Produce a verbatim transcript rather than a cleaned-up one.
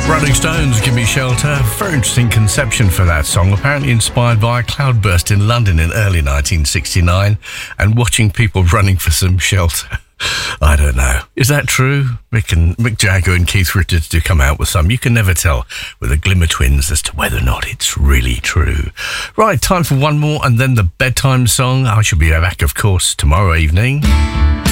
Rolling Stones, Give Me Shelter. Very interesting conception for that song, apparently inspired by a cloudburst in London in early nineteen sixty-nine and watching people running for some shelter. I don't know. Is that true? Mick and Mick Jagger and Keith Richards do come out with some. You can never tell with the Glimmer Twins as to whether or not it's really true. Right, time for one more and then the bedtime song. I shall be back, of course, tomorrow evening.